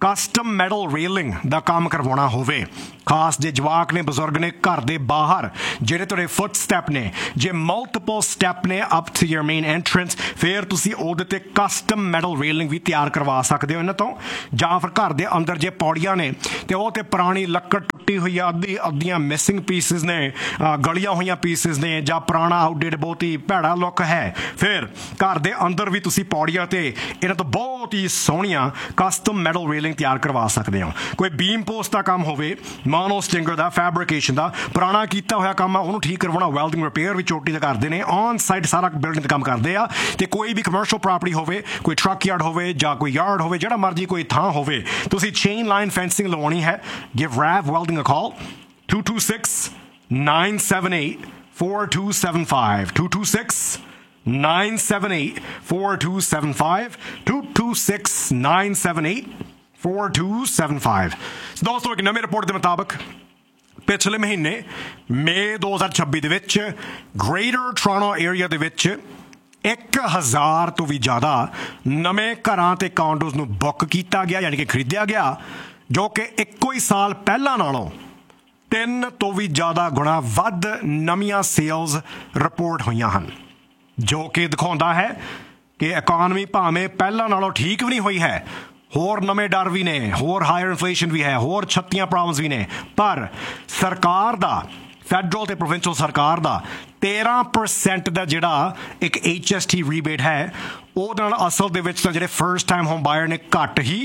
ਕਸਟਮ ਮੈਟਲ ਰੇਲਿੰਗ ਦਾ ਕੰਮ ਕਰਵਾਉਣਾ ਹੋਵੇ, ਖਾਸ ਜੇ ਜਵਾਕ ਨੇ, ਬਜ਼ੁਰਗ ਨੇ, ਘਰ ਦੇ ਬਾਹਰ ਜਿਹੜੇ ਤੁਹਾਡੇ ਫੁੱਟ ਸਟੈਪ ਨੇ, ਜੇ ਮਲਟੀਪਲ ਸਟੈਪ ਨੇ up to your main entrance, ਫਿਰ ਤੁਸੀਂ ਉਹਦੇ ਤੇ ਕਸਟਮ ਮੈਟਲ ਰੇਲਿੰਗ ਵੀ ਤਿਆਰ ਕਰਵਾ ਸਕਦੇ ਹੋ ਇਹਨਾਂ ਤੋਂ। ਜਾਂ ਫਿਰ ਘਰ ਦੇ ਅੰਦਰ ਜੇ ਪੌੜੀਆਂ ਨੇ ਤੇ ਉਹ ਤੇ ਪੁਰਾਣੀ ਲੱਕੜ ਟੁੱਟੀ ਹੋਈ ਆ, ਅੱਧੀ ਅੱਧੀਆਂ ਮਿਸਿੰਗ ਪੀਸਿਸ ਨੇ, ਗਲੀਆਂ ਹੋਈਆਂ ਪੀਸਿਸ ਨੇ, ਜਾਂ ਪੁਰਾਣਾ ਆਊਟਡੇਟ ਬਹੁਤ ਹੀ ਭੈੜਾ ਲੁੱਕ ਹੈ, ਫਿਰ ਘਰ ਦੇ ਅੰਦਰ ਵੀ ਤੁਸੀਂ ਪੌੜੀਆਂ ਤੇ ਇਹਨਾਂ ਤੋਂ ਬਹੁਤ ਹੀ ਸੋਹਣੀਆਂ ਕਸਟਮ ਮੈਟਲ ਰੇਲਿੰਗ ਤਿਆਰ ਕਰਵਾ ਸਕਦੇ ਹੋ। ਕੋਈ ਬੀਮ ਪੋਸਟ ਦਾ ਕੰਮ ਹੋਵੇ, ਮਾਨੋ ਸਟਿੰਗਰ ਦਾ, ਫੈਬਰੀਕੇਸ਼ਨ ਦਾ, ਪੁਰਾਣਾ ਕੀਤਾ ਹੋਇਆ ਕੰਮ ਆ ਉਹਨੂੰ ਠੀਕ ਕਰਵਾਉਣਾ, ਵੈਲਡਿੰਗ ਰਿਪੇਅਰ ਵੀ ਚੋਟੀ ਦਾ ਕਰਦੇ ਨੇ, ਔਨ ਸਾਈਟ ਸਾਰਾ ਬਿਲਡਿੰਗ ਦਾ ਕੰਮ ਕਰਦੇ ਆ। ਤੇ ਕੋਈ ਵੀ ਕਮਰਸ਼ੀਅਲ ਪ੍ਰਾਪਰਟੀ ਹੋਵੇ, ਕੋਈ ਟਰੱਕ ਯਾਰਡ ਹੋਵੇ ਜਾਂ ਕੋਈ ਯਾਰਡ ਹੋਵੇ, ਜਿਹੜਾ ਮਰਜ਼ੀ ਕੋਈ ਥਾਂ ਹੋਵੇ, ਤੁਸੀਂ ਚੇਨ ਲਾਈਨ ਫੈਂਸਿੰਗ ਲਵਾਉਣੀ ਹੈ, ਗਿਵ ਰੈਵ ਵੈਲਡਿੰਗ ਅ ਕਾਲ two two six nine seven eight four two seven five two two six nine seven eight four two seven five two two six nine seven eight four two seven five। ਦੋਸਤੋ ਇੱਕ ਨਵੀਂ report ਦੇ ਮੁਤਾਬਕ ਪਿਛਲੇ ਮਹੀਨੇ ਮਈ ਦੋ ਹਜ਼ਾਰ ਛੱਬੀ ਦੇ ਵਿੱਚ ਗ੍ਰੇਟਰ ਟੋਰਾਂਟੋ ਏਰੀਆ ਦੇ ਵਿੱਚ ਇੱਕ ਹਜ਼ਾਰ ਤੋਂ ਵੀ ਜ਼ਿਆਦਾ ਨਵੇਂ ਘਰਾਂ ਤੇ ਕਾਂਡੋਜ਼ ਨੂੰ ਬੁੱਕ ਕੀਤਾ ਗਿਆ, ਯਾਨੀ ਕਿ ਖਰੀਦਿਆ ਗਿਆ, ਜੋ ਕਿ ਇੱਕੋ ਹੀ ਸਾਲ ਪਹਿਲਾਂ ਨਾਲੋਂ ਤਿੰਨ ਤੋਂ ਵੀ ਜ਼ਿਆਦਾ ਗੁਣਾ ਵੱਧ ਨਵੀਆਂ ਸੇਲਜ਼ ਰਿਪੋਰਟ ਹੋਈਆਂ ਹਨ, ਜੋ ਕਿ ਦਿਖਾਉਂਦਾ ਹੈ ਕਿ ਇਕੋਨਮੀ ਭਾਵੇਂ ਪਹਿਲਾਂ ਨਾਲੋਂ ਠੀਕ ਵੀ ਨਹੀਂ ਹੋਈ ਹੈ, ਹੋਰ ਨਵੇਂ ਡਰ ਵੀ ਨੇ, ਹੋਰ ਹਾਇਰ ਇਨਫਲੇਸ਼ਨ ਵੀ ਹੈ, ਹੋਰ ਛੱਤੀਆਂ ਪ੍ਰੋਬਲਮਸ ਵੀ ਨੇ, ਪਰ ਸਰਕਾਰ ਦਾ, ਫੈਡਰਲ ਤੇ ਪ੍ਰੋਵਿੰਸ਼ਲ ਸਰਕਾਰ ਦਾ ਤੇਰਾਂ ਪਰਸੈਂਟ ਦਾ ਜਿਹੜਾ ਇੱਕ ਐਚ ਐਸ ਟੀ ਰੀਬੇਟ ਹੈ, ਉਹਦੇ ਨਾਲ ਅਸਲ ਦੇ ਵਿੱਚ ਤਾਂ ਜਿਹੜੇ ਫਰਸਟ ਟਾਈਮ ਹੋਮ ਬਾਇਰ ਨੇ ਘੱਟ ਹੀ,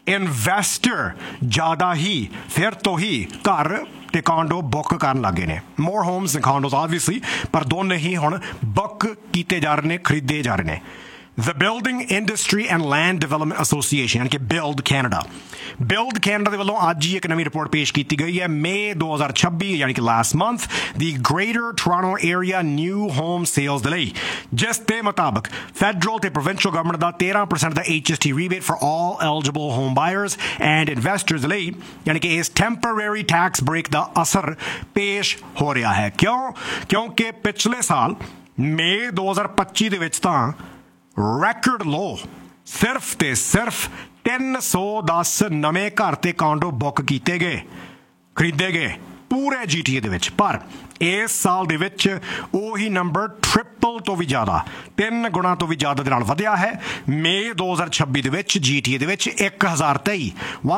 ਇਨਵੈਸਟਰ ਜ਼ਿਆਦਾ ਹੀ ਫਿਰ ਤੋਂ ਹੀ ਘਰ ਤੇ ਕਾਂਡੋ ਬੁੱਕ ਕਰਨ ਲੱਗੇ ਨੇ। ਮੋਰ ਹੋਮਸ ਐਂਡ ਕਾਂਡੋਜ਼ ਆਬਵੀਅਸਲੀ, ਪਰ ਦੋਨੇ ਹੀ ਹੁਣ ਬੁੱਕ ਕੀਤੇ ਜਾ ਰਹੇ ਨੇ, ਖਰੀਦੇ ਜਾ ਰਹੇ ਨੇ। The Building Industry and Land Development Association, ਯਾਨੀ ਕਿ ਬਿਲਡ ਕੈਨੇਡਾ, ਬਿਲਡ ਕੈਨੇਡਾ ਦੇ ਵੱਲੋਂ ਅੱਜ ਹੀ ਇੱਕ ਨਵੀਂ ਰਿਪੋਰਟ ਪੇਸ਼ ਕੀਤੀ ਗਈ ਹੈ। ਮਈ ਦੋ ਹਜ਼ਾਰ ਛੱਬੀ ਯਾਨੀ ਕਿ ਲਾਸਟ ਮੰਥ ਦੀ greater Toronto area new home sales ਦੇ ਲਈ, ਜਿਸ ਦੇ ਮੁਤਾਬਕ ਫੈਡਰਲ ਤੇ ਪ੍ਰੋਵਿੰਸ਼ਲ ਗਵਰਨਮੈਂਟ ਦਾ ਤੇਰਾਂ percent the H S T ਰੀਬੇਟ for all eligible home buyers and investors ਲਈ, ਯਾਨੀ ਕਿ ਇਸ ਟੈਂਪਰੇਰੀ ਟੈਕਸ ਬ੍ਰੇਕ ਦਾ ਅਸਰ ਪੇਸ਼ ਹੋ ਰਿਹਾ ਹੈ। ਕਿਉਂ? ਕਿਉਂਕਿ ਪਿਛਲੇ ਸਾਲ ਮਈ ਦੋ ਹਜ਼ਾਰ ਪੱਚੀ ਦੇ ਵਿੱਚ ਤਾਂ ਰੈਕਰਡ ਲੋ ਸਿਰਫ ਤੇ ਸਿਰਫ ਤਿੰਨ ਸੌ ਦਸ ਨਵੇਂ ਘਰ ਤੇ ਕਾਂਡੋ ਬੁੱਕ ਕੀਤੇ ਗਏ, ਖਰੀਦੇ ਗਏ ਪੂਰੇ ਜੀ ਟੀ ਏ ਦੇ ਵਿੱਚ। ਪਰ ਇਸ ਸਾਲ ਦੇ ਵਿੱਚ ਉਹੀ ਨੰਬਰ ਟ੍ਰਿਪਲ ਤੋਂ ਵੀ ਜ਼ਿਆਦਾ, ਤਿੰਨ ਗੁਣਾ ਤੋਂ ਵੀ ਜ਼ਿਆਦਾ ਦੇ ਨਾਲ ਵਧਿਆ ਹੈ। ਮਈ ਦੋ ਹਜ਼ਾਰ ਛੱਬੀ ਦੇ ਵਿੱਚ ਜੀ ਟੀ ਏ ਦੇ ਵਿੱਚ ਇੱਕ ਹਜ਼ਾਰ ਤੇਈ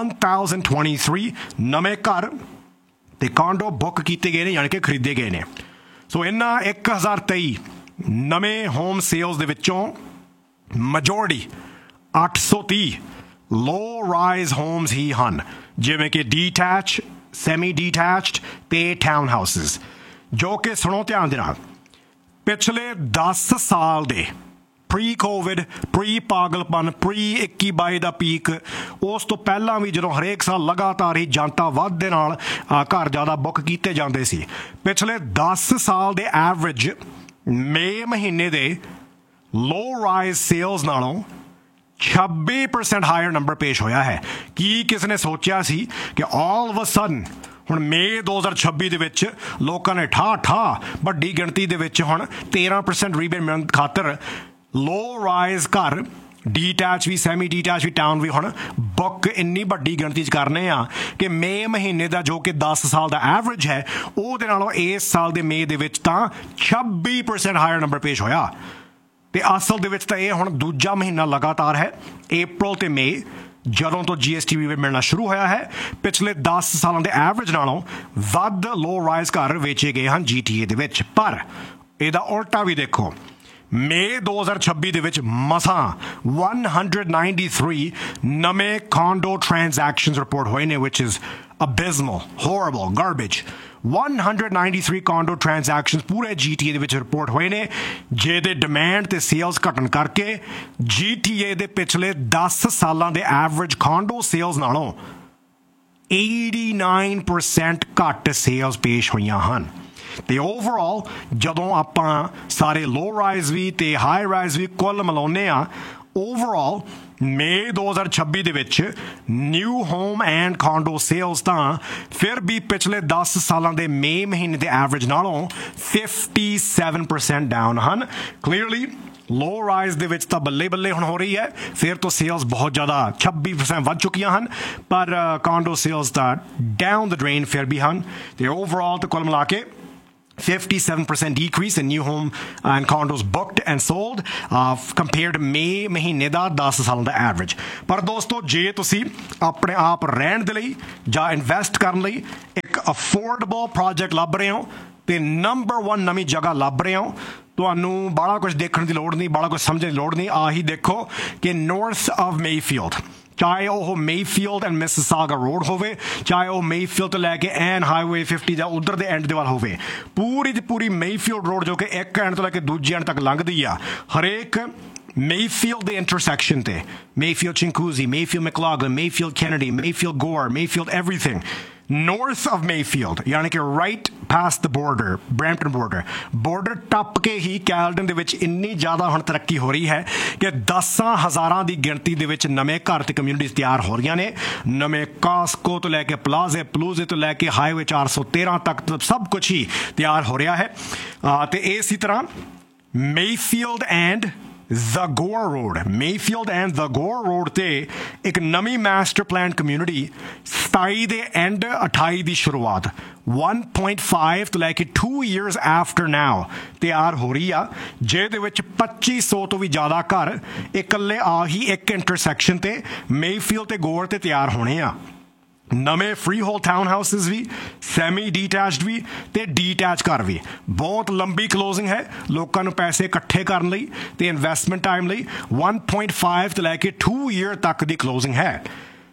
ਨਵੇਂ ਘਰ ਤੇ ਕਾਂਡੋ ਬੁੱਕ ਕੀਤੇ ਗਏ ਨੇ, ਯਾਨੀ ਕਿ ਖਰੀਦੇ ਗਏ ਨੇ। ਸੋ ਇਹਨਾਂ ਇੱਕ ਹਜ਼ਾਰ ਤੇਈ ਨਵੇਂ ਹੋਮ ਸੇਲਜ਼ ਦੇ ਵਿੱਚੋਂ ਮੈਜੋਰਟੀ ਅੱਠ ਸੌ ਤੀਹ ਲੋ ਰਾਈਜ਼ ਹੋਮਸ ਹੀ ਹਨ, ਜਿਵੇਂ ਕਿ ਡੀਟੈਚ, ਸੈਮੀ ਡੀਟੈਚਡ ਤੇ ਟਾਊਨ ਹਾਊਸਿਸ, ਜੋ ਕਿ ਸੁਣੋ ਧਿਆਨ ਦੇ ਨਾਲ, ਪਿਛਲੇ ਦਸ ਸਾਲ ਦੇ ਪ੍ਰੀ ਕੋਵਿਡ, ਪ੍ਰੀ ਪਾਗਲਪਨ, ਪ੍ਰੀ ਇੱਕੀ ਬਾਈ ਦਾ ਪੀਕ, ਉਸ ਤੋਂ ਪਹਿਲਾਂ ਵੀ ਜਦੋਂ ਹਰੇਕ ਸਾਲ ਲਗਾਤਾਰ ਹੀ ਜਨਤਾ ਵੱਧ ਦੇ ਨਾਲ ਘਰ ਜ਼ਿਆਦਾ ਬੁੱਕ ਕੀਤੇ ਜਾਂਦੇ ਸੀ, ਪਿਛਲੇ ਦਸ ਸਾਲ ਦੇ ਐਵਰੇਜ ਮਈ ਮਹੀਨੇ ਦੇ ਲੋ ਰਾਈਜ਼ ਸੇਲਜ਼ ਨਾਲੋਂ ਛੱਬੀ ਪਰਸੈਂਟ ਹਾਇਰ ਨੰਬਰ ਪੇਸ਼ ਹੋਇਆ ਹੈ। ਕੀ ਕਿਸੇ ਨੇ ਸੋਚਿਆ ਸੀ ਕਿ ਆਲ ਆਫ ਅ ਸਡਨ ਹੁਣ ਮਈ ਦੋ ਹਜ਼ਾਰ ਛੱਬੀ ਦੇ ਵਿੱਚ ਲੋਕਾਂ ਨੇ ਠਾ ਠਾ ਵੱਡੀ ਗਿਣਤੀ ਦੇ ਵਿੱਚ ਹੁਣ ਤੇਰਾਂ ਪਰਸੈਂਟ ਰੀਬੇਟ ਮਿਲਣ ਖਾਤਰ ਲੋ ਰਾਈਜ਼ ਘਰ, ਡੀਟੈਚ ਵੀ, ਸੈਮੀ ਡੀਟੈਚ ਵੀ, ਟਾਊਨ ਵੀ ਹੁਣ ਬੁੱਕ ਇੰਨੀ ਵੱਡੀ ਗਿਣਤੀ 'ਚ ਕਰਨੇ ਆ ਕਿ ਮਈ ਮਹੀਨੇ ਦਾ ਜੋ ਕਿ ਦਸ ਸਾਲ ਦਾ ਐਵਰੇਜ ਹੈ, ਉਹਦੇ ਨਾਲੋਂ ਇਸ ਸਾਲ ਦੇ ਮਈ ਦੇ ਵਿੱਚ ਤਾਂ ਛੱਬੀ ਪਰਸੈਂਟ ਹਾਇਰ ਨੰਬਰ ਪੇਸ਼ ਹੋਇਆ। ਤੇ ਅਸਲ ਦੇ ਵਿੱਚ ਤਾਂ ਇਹ ਹੁਣ ਦੂਜਾ ਮਹੀਨਾ ਲਗਾਤਾਰ ਹੈ, ਅਪ੍ਰੈਲ ਤੇ ਮਈ, ਜਦੋਂ ਤੋਂ ਜੀ ਐਸ ਟੀ ਵੀ ਮਿਲਣਾ ਸ਼ੁਰੂ ਹੋਇਆ ਹੈ, ਪਿਛਲੇ ਦਸ ਸਾਲਾਂ ਦੇ ਐਵਰੇਜ ਨਾਲੋਂ ਵੱਧ ਲੋ ਰਾਈਜ਼ ਘਰ ਵੇਚੇ ਗਏ ਹਨ ਜੀ ਟੀ ਏ ਦੇ ਵਿੱਚ। ਪਰ ਇਹਦਾ ਉਲਟਾ ਵੀ ਦੇਖੋ, ਮਈ ਦੋ ਹਜ਼ਾਰ ਛੱਬੀ ਦੇ ਵਿੱਚ ਮਸਾਂ one hundred ninety-three ਨਵੇਂ ਕਾਂਡੋ ਟ੍ਰਾਂਜੈਕਸ਼ਨਸ ਰਿਪੋਰਟ ਹੋਏ ਨੇ, which is abysmal, horrible, garbage। one hundred ninety-three ਕਾਂਡੋ transactions ਪੂਰੇ ਜੀ ਟੀ ਏ ਦੇ ਵਿੱਚ ਰਿਪੋਰਟ ਹੋਏ ਨੇ, ਜਿਹਦੇ ਡਿਮਾਂਡ ਤੇ ਸੇਲਜ਼ ਘਟਣ ਕਰਕੇ ਜੀ ਟੀ ਏ ਦੇ ਪਿਛਲੇ ਦਸ ਸਾਲਾਂ ਦੇ ਐਵਰੇਜ ਕਾਂਡੋ ਸੇਲਜ਼ ਨਾਲੋਂ eighty-nine percent ਘੱਟ ਸੇਲਜ਼ ਪੇਸ਼ ਹੋਈਆਂ ਹਨ। ਤੇ ਓਵਰਆਲ ਜਦੋਂ ਆਪਾਂ ਸਾਰੇ ਲੋ ਰਾਈਜ਼ ਵੀ ਤੇ ਹਾਈ ਰਾਈਜ਼ ਵੀ ਕੁੱਲ ਮਿਲਾਉਂਦੇ ਆ, ਓਵਰਆਲ ਮਈ ਦੋ ਹਜ਼ਾਰ ਛੱਬੀ ਦੇ ਵਿੱਚ ਨਿਊ ਹੋਮ ਐਂਡ ਕਾਂਡੋ ਸੇਲਜ਼ ਤਾਂ ਫਿਰ ਵੀ ਪਿਛਲੇ ਦਸ ਸਾਲਾਂ ਦੇ ਮਈ ਮਹੀਨੇ ਦੇ ਐਵਰੇਜ ਨਾਲੋਂ fifty-seven percent ਡਾਊਨ ਹਨ। ਕਲੀਅਰਲੀ ਲੋ ਰਾਈਜ਼ ਦੇ ਵਿੱਚ ਤਾਂ ਬੱਲੇ ਬੱਲੇ ਹੁਣ ਹੋ ਰਹੀ ਹੈ, ਫਿਰ ਤੋਂ ਸੇਲਸ ਬਹੁਤ ਜ਼ਿਆਦਾ ਛੱਬੀ ਪਰਸੈਂਟ ਵੱਧ ਚੁੱਕੀਆਂ ਹਨ, ਪਰ ਕਾਂਡੋ ਸੇਲਸ ਤਾਂ ਡਾਊਨ ਦ ਡਰੇਨ ਫਿਰ ਵੀ ਹਨ। ਤੇ ਓਵਰਆਲ ਤਾਂ ਕੁੱਲ ਮਿਲਾ ਕੇ fifty-seven percent decrease in new home and condos booked and sold uh, compared to May ਮਹੀਨੇ ਦਾ ਦਸ ਸਾਲਾਂ ਦਾ ਐਵਰੇਜ। ਪਰ ਦੋਸਤੋ, ਜੇ ਤੁਸੀਂ ਆਪਣੇ ਆਪ ਰਹਿਣ ਦੇ ਲਈ ਜਾਂ ਇਨਵੈਸਟ ਕਰਨ ਲਈ ਇੱਕ ਅਫੋਰਡੇਬਲ ਪ੍ਰੋਜੈਕਟ ਲੱਭ ਰਹੇ ਹੋ ਤੇ ਨੰਬਰ ਵਨ ਨਵੀਂ ਜਗ੍ਹਾ ਲੱਭ ਰਹੇ ਹੋ, ਤੁਹਾਨੂੰ ਬਾਹਲਾ ਕੁਝ ਦੇਖਣ ਦੀ ਲੋੜ ਨਹੀਂ, ਬਾਹਲਾ ਕੁਝ ਸਮਝਣ ਦੀ ਲੋੜ ਨਹੀਂ। ਆਹੀ ਦੇਖੋ ਕਿ ਨਾਰਥ ਆਫ ਮੇਫੀਲਡ, ਚਾਹੇ ਉਹ ਮੇਫੀਲਡ ਐਂਡ ਮਿਸਿਸਾਗਾ ਰੋਡ ਹੋਵੇ, ਚਾਹੇ ਉਹ ਮੇਫੀਲਡ ਤੋਂ ਲੈ ਕੇ ਐਨ ਹਾਈਵੇ ਫਿਫਟੀ ਜਾਂ ਉਧਰ ਦੇ ਐਂਡ ਦੇ ਵੱਲ ਹੋਵੇ, ਪੂਰੀ ਦੀ ਪੂਰੀ ਮੇਫੀਲਡ ਰੋਡ ਜੋ ਕਿ ਇੱਕ ਐਂਡ ਤੋਂ ਲੈ ਕੇ ਦੂਜੇ ਐਂਡ ਤੱਕ ਲੰਘਦੀ ਆ, ਹਰੇਕ ਮੇਫੀਲਡ ਦੇ ਇੰਟਰਸੈਕਸ਼ਨ ਤੇ, Mayfield ਚਿੰਕੂਜ਼ੀ, Mayfield ਮੈਕਲਾਗਲਨ, Mayfield Kennedy, Mayfield Ghor, Mayfield everything north of Mayfield, यानी कि right past the border, Brampton border, border ਟੱਪ ਕੇ ਹੀ ਕੈਲਡਨ ਦੇ ਵਿੱਚ ਇੰਨੀ ਜ਼ਿਆਦਾ ਹੁਣ ਤਰੱਕੀ ਹੋ ਰਹੀ ਹੈ ਕਿ ਦਸਾਂ ਹਜ਼ਾਰਾਂ ਦੀ ਗਿਣਤੀ ਦੇ ਵਿੱਚ ਨਵੇਂ ਘਰ ਤੇ ਕਮਿਊਨਿਟੀਜ਼ ਤਿਆਰ ਹੋ ਰਹੀਆਂ ਨੇ। ਨਵੇਂ ਕਾਸਕੋ ਤੋਂ ਲੈ ਕੇ ਪਲਾਜ਼ੇ ਪਲੂਜ਼ੇ ਤੋਂ ਲੈ ਕੇ ਹਾਈਵੇ ਚਾਰ ਸੌ ਤੇਰਾਂ ਤੱਕ ਸਭ ਕੁਝ ਹੀ ਤਿਆਰ ਹੋ ਰਿਹਾ ਹੈ। ਤੇ ਇਸੇ ਤਰ੍ਹਾਂ Mayfield and Zagore Road, Mayfield and Zagore Road ਤੇ ਇੱਕ ਨਵੀਂ ਮਾਸਟਰ ਪਲਾਨ ਕਮਿਊਨਿਟੀ ਸਤਾਈ ਦੇ ਐਂਡ ਅਠਾਈ ਦੀ ਸ਼ੁਰੂਆਤ one point five ਤੋਂ ਲੈ ਕੇ two years after now ਤਿਆਰ ਹੋ ਰਹੀ ਆ, ਜਿਹਦੇ ਵਿੱਚ ਪੱਚੀ ਸੌ ਤੋਂ ਵੀ ਜ਼ਿਆਦਾ ਘਰ ਇਕੱਲੇ ਆਹੀ ਇੱਕ ਇੰਟਰਸੈਕਸ਼ਨ ਤੇ ਮੇਫੀਲਡ ਤੇ ਗੋਰ ਤੇ ਤਿਆਰ ਹੋਣੇ ਆ। ਨਵੇਂ ਫਰੀ ਹੋਲ ਟਾਊਨ ਹਾਊਸਿਸ ਵੀ, ਸੈਮੀ ਡੀਟੈਚਡ ਵੀ ਤੇ ਡੀਟੈਚ ਘਰ ਵੀ। ਬਹੁਤ ਲੰਬੀ ਕਲੋਜ਼ਿੰਗ ਹੈ, ਲੋਕਾਂ ਨੂੰ ਪੈਸੇ ਇਕੱਠੇ ਕਰਨ ਲਈ ਤੇ ਇਨਵੈਸਟਮੈਂਟ ਟਾਈਮ ਲਈ one point five ਤੋਂ ਲੈ ਕੇ two ਈਅਰ ਤੱਕ ਦੀ ਕਲੋਜ਼ਿੰਗ ਹੈ।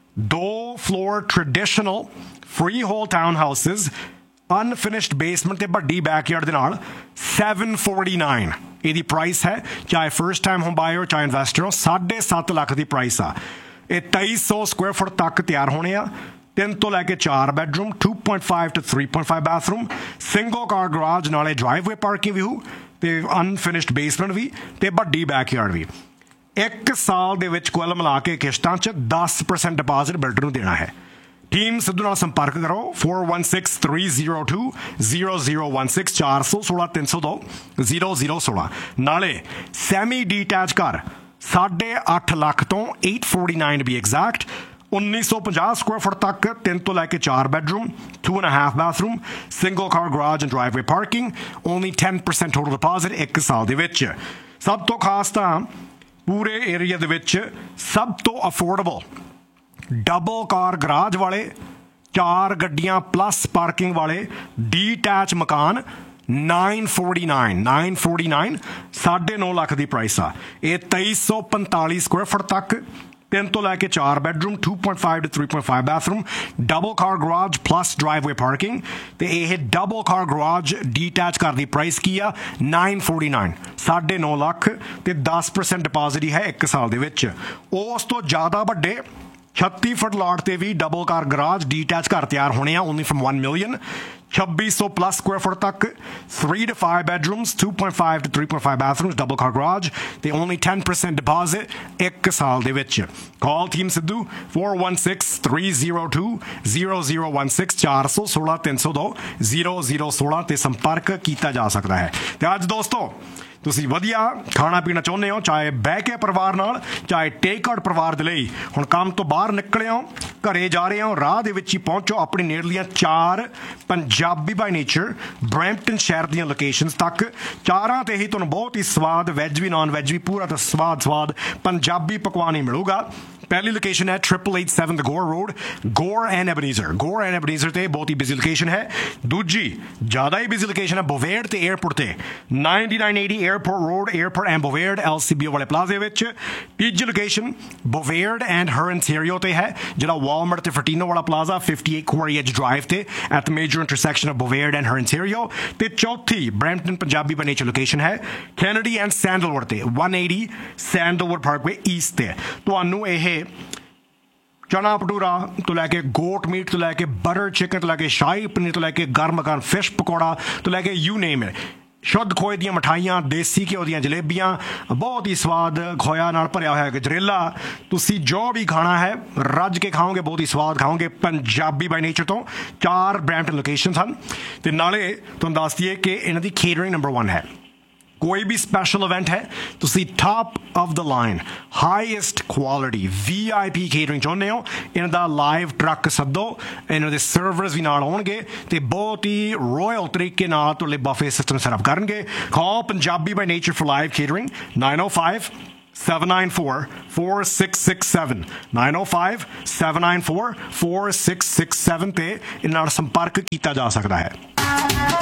ਦੋ floor traditional free hole town houses unfinished basement ਤੇ ਵੱਡੀ ਬੈਕਯਾਰਡ ਦੇ ਨਾਲ seven forty-nine ਇਹਦੀ ਪ੍ਰਾਈਸ ਹੈ, ਚਾਹੇ ਫਰਸਟ ਟਾਈਮ ਹੋਮ ਬਾਇਰ ਚਾਹੇ ਇਨਵੈਸਟਰ ਹੋ। ਸਾਢੇ ਸੱਤ ਲੱਖ ਦੀ ਪ੍ਰਾਈਸ ਆ। ਇਹ ਤੇਈ ਸੌ ਸਕੁਆਇਰ ਫੁੱਟ ਤੱਕ ਤਿਆਰ ਹੋਣੇ ਆ। ਤਿੰਨ ਤੋਂ ਲੈ ਕੇ ਚਾਰ bedroom, two point five to three point five bathroom, single car garage, ਨਾਲੇ ਡਰਾਈਵਵੇ ਪਾਰਕਿੰਗ ਵੀ ਹੋ ਤੇ ਅਨਫਿਨਿਸ਼ਡ ਬੇਸਮੈਂਟ ਵੀ ਤੇ ਵੱਡੀ ਬੈਕਯਾਰਡ ਵੀ। ਇੱਕ ਸਾਲ ਦੇ ਵਿੱਚ ਕੁੱਲ ਮਿਲਾ ਕੇ ਕਿਸ਼ਤਾਂ 'ਚ ਦਸ ਪਰਸੈਂਟ ਡਿਪਾਜ਼ਿਟ ਬਿਲਡਰ ਨੂੰ ਦੇਣਾ ਹੈ। ਟੀਮ ਸਿੱਧੂ ਨਾਲ ਸੰਪਰਕ ਕਰੋ four one six three zero two zero zero one six ਚਾਰ ਸੌ ਸੋਲਾਂ ਤਿੰਨ ਸੌ ਦੋ ਜ਼ੀਰੋ ਜ਼ੀਰੋ ਸੋਲਾਂ। ਨਾਲੇ ਸੈਮੀ ਡੀਟੈਚ ਘਰ ਸਾਢੇ ਅੱਠ ਲੱਖ ਤੋਂ eight forty-nine ਵੀ ਐਗਜ਼ੈਕਟ ਉੱਨੀ ਸੌ ਪੰਜਾਹ ਸਕੁਆਇਰ ਫੁੱਟ ਤੱਕ, ਤਿੰਨ ਤੋਂ ਲੈ ਕੇ ਚਾਰ bedroom, two and a half bathroom, single car garage and ਡਰਾਈਵਵੇ parking, only ten percent total deposit ਇੱਕ ਸਾਲ ਦੇ ਵਿੱਚ। ਸਭ ਤੋਂ ਖਾਸ ਤਾਂ ਪੂਰੇ ਏਰੀਆ ਦੇ ਵਿੱਚ ਸਭ ਤੋਂ ਅਫੋਰਡੇਬਲ ਡਬਲ ਕਾਰ ਗਰਾਜ ਵਾਲੇ, ਚਾਰ ਗੱਡੀਆਂ ਪਲੱਸ ਪਾਰਕਿੰਗ ਵਾਲੇ ਡੀਟੈਚ ਮਕਾਨ nine forty-nine nine forty-nine ਸਾਢੇ ਨੌ ਲੱਖ ਦੀ ਪ੍ਰਾਈਸ ਆ। ਇਹ ਤੇਈ ਸੌ ਪੰਤਾਲੀ ਸਕੁਆਇਰ ਫੁੱਟ ਤੱਕ, ਤਿੰਨ ਤੋਂ ਲੈ ਕੇ ਚਾਰ bedroom, two point five to three point five bathroom, double car garage plus ਡਰਾਈਵਵੇ parking. ਤੇ ਇਹ ਡਬਲ ਕਾਰ ਗਰਾਜ ਡੀਟੈਚ ਘਰ ਦੀ ਪ੍ਰਾਈਸ ਕੀ ਆ? nine forty-nine ਸਾਢੇ ਨੌ ਲੱਖ ਤੇ ਦਸ ਪਰਸੈਂਟ ਡਿਪਾਜ਼ਿਟ ਹੀ ਹੈ ਇੱਕ ਸਾਲ ਦੇ ਵਿੱਚ। ਉਸ ਤੋਂ ਜ਼ਿਆਦਾ ਵੱਡੇ ਛੱਤੀ ਫੁੱਟ ਲਾਟ ਤੇ ਵੀ ਡਬਲ ਕਾਰ ਗਰਾਜ ਡੀਟੈਚ ਘਰ ਤਿਆਰ ਹੋਣੇ ਆ, ਓਨਲੀ ਫਰਮ one million ਛੱਬੀ ਸੌ ਪਲੱਸ ਸਕੁਆਇਰ ਫੁੱਟ ਤੱਕ, three to five bedrooms, two point five to three point five bathrooms, double car garage ਤੇ ਓਨਲੀ ten percent ਡਿਪਾਜ਼ਿਟ ਇੱਕ ਸਾਲ ਦੇ ਵਿੱਚ। ਕਾਲ team Sidhu four one six three zero two zero zero one six ਚਾਰ ਸੌ ਸੋਲਾਂ ਤਿੰਨ ਸੌ ਦੋ ਜ਼ੀਰੋ ਜ਼ੀਰੋ ਸੋਲਾਂ ਤੇ ਸੰਪਰਕ ਕੀਤਾ ਜਾ ਸਕਦਾ ਹੈ। ਤੇ ਅੱਜ ਦੋਸਤੋ ਤੁਸੀਂ ਵਧੀਆ ਖਾਣਾ ਪੀਣਾ ਚਾਹੁੰਦੇ ਹੋ, ਚਾਹੇ ਬਹਿ ਕੇ ਪਰਿਵਾਰ ਨਾਲ, ਚਾਹੇ ਟੇਕ ਆਊਟ ਪਰਿਵਾਰ ਦੇ ਲਈ, ਹੁਣ ਕੰਮ ਤੋਂ ਬਾਹਰ ਨਿਕਲੇ ਹੋ, ਘਰੇ ਜਾ ਰਹੇ ਹੋ, ਰਾਹ ਦੇ ਵਿੱਚ ਹੀ ਪਹੁੰਚੋ ਆਪਣੀ ਨੇੜਲੀਆਂ ਚਾਰ ਪੰਜਾਬੀ ਬਾਈ ਨੇਚਰ ਬਰੈਂਪਟਨ ਸ਼ਹਿਰ ਦੀਆਂ ਲੋਕੇਸ਼ਨਸ ਤੱਕ। ਚਾਰਾਂ ਤੇ ਹੀ ਤੁਹਾਨੂੰ ਬਹੁਤ ਹੀ ਸਵਾਦ ਵੈਜ ਵੀ ਨੌਨ ਵੈਜ ਵੀ ਪੂਰਾ ਤਾਂ ਸਵਾਦ ਸਵਾਦ ਪੰਜਾਬੀ ਪਕਵਾਨ ਹੀ ਮਿਲੂਗਾ। ਪਹਿਲੀ ਲੋਕੇਸ਼ਨ ਹੈ triple eight seven the Gore Road, Gore and Ebenezer, Gore and Ebenezer ਤੇ ਬਹੁਤ ਹੀ ਬਿਜ਼ੀ ਲੋਕੇਸ਼ਨ ਹੈ। ਦੂਜੀ ਜ਼ਿਆਦਾ ਹੀ ਬਿਜ਼ੀ ਲੋਕੇਸ਼ਨ ਹੈ ਬੋਵੇਰਡ ਤੇ 에ਅਰਪੋਰਟ ਤੇ ninety-nine eighty airport road, airport and ਬੋਵੇਰਡ L C B O ਵਾਲੇ ਪਲਾਜ਼ੇ ਵਿੱਚ। ਤੀਜੀ ਲੋਕੇਸ਼ਨ ਬੋਵੇਰਡ ਐਂਡ ਹਰਨਟੇਰੀਓ ਤੇ ਹੈ, ਜਿਹੜਾ ਵਾਲਮਾਰਟ ਤੇ ਫਰਟੀਨੋ ਵਾਲਾ plaza fifty-eight Quarry Edge Drive ਤੇ at the major intersection of ਬੋਵੇਰਡ and ਹਰਨਟੇਰੀਓ। ਤੇ ਚੌਥੀ Brampton Punjabi by nature location ਹੈ ਕੈਨੇਡੀ ਐਂਡ ਸੈਂਡਲਵੁੱਡ ਤੇ one eighty sandalwood Parkway East ਤੇ। ਤੁਹਾਨੂੰ ਇਹ ਚਨਾ ਭਟੂਰਾ ਤੋਂ ਲੈ ਕੇ ਗੋਟ ਮੀਟ ਤੋਂ ਲੈ ਕੇ ਬਟਰ ਚਿਕਨ ਤੋਂ ਲੈ ਕੇ ਸ਼ਾਹੀ ਪਨੀਰ ਤੋਂ ਲੈ ਕੇ ਗਰਮ ਮਕਾਨ ਫਿਸ਼ ਪਕੌੜਾ ਤੋਂ ਲੈ ਕੇ ਯੂ ਨੇਮ ਹੈ, ਸ਼ੁੱਧ ਖੋਏ ਦੀਆਂ ਮਠਾਈਆਂ, ਦੇਸੀ ਘਿਓ ਦੀਆਂ ਜਲੇਬੀਆਂ, ਬਹੁਤ ਹੀ ਸਵਾਦ ਖੋਇਆ ਨਾਲ ਭਰਿਆ ਹੋਇਆ ਗਜਰੇਲਾ, ਤੁਸੀਂ ਜੋ ਵੀ ਖਾਣਾ ਹੈ ਰੱਜ ਕੇ ਖਾਓਗੇ, ਬਹੁਤ ਹੀ ਸਵਾਦ ਖਾਓਗੇ ਪੰਜਾਬੀ ਬਾਈ ਨੇਚਰ ਤੋਂ। ਚਾਰ ਬਰੈਂਪਟਨ ਲੋਕੇਸ਼ਨਸ ਹਨ ਤੇ ਨਾਲੇ ਤੁਹਾਨੂੰ ਦੱਸ ਦਈਏ ਕਿ ਇਹਨਾਂ ਦੀ ਕੇਟਰਿੰਗ ਨੰਬਰ ਵਨ ਹੈ। ਕੋਈ ਵੀ ਸਪੈਸ਼ਲ ਇਵੈਂਟ ਹੈ, ਤੁਸੀਂ top of the line highest quality we I P catering ਚਾਹੁੰਦੇ ਹੋ, ਇਹਨਾਂ ਦਾ ਲਾਈਵ ਟਰੱਕ ਸੱਦੋ, ਇਹਨਾਂ ਦੇ ਸਰਵਰਸ ਵੀ ਨਾਲ ਆਉਣਗੇ ਤੇ ਬਹੁਤ ਹੀ ਰੋਇਲ ਤਰੀਕੇ ਨਾਲ ਤੁਹਾਡੇ ਬਫੇ ਸਿਸਟਮ ਸੈਟਅਪ ਕਰਨਗੇ। ਕਾਲ Punjabi by nature for live catering nine oh five seven nine four four six six seven nine oh five seven nine four four six six seven ਤੇ ਇਹਨਾਂ ਨਾਲ ਸੰਪਰਕ ਕੀਤਾ ਜਾ ਸਕਦਾ ਹੈ।